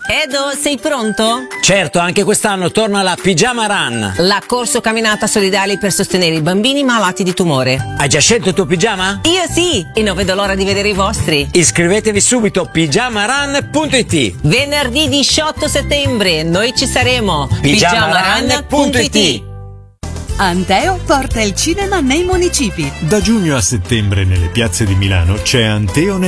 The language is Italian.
Edo, sei pronto? Certo, anche quest'anno torna la Pigiama Run. La corso camminata solidale per sostenere i bambini malati di tumore. Hai già scelto il tuo pigiama? Io sì, e non vedo l'ora di vedere i vostri. Iscrivetevi subito a pigiamarun.it. Venerdì 18 settembre, noi ci saremo. Pigiamarun.it. Anteo porta il cinema nei municipi. Da giugno a settembre nelle piazze di Milano c'è Anteo